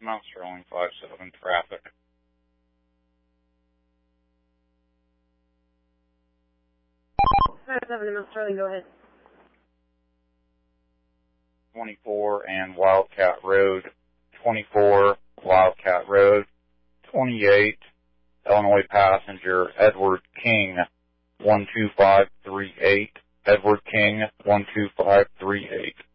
Mount Sterling 57 traffic. Mount Sterling, go ahead. 24 and Wildcat Road, 24 Wildcat Road, 28 Illinois passenger Edward King, 12538, Edward King, 12538.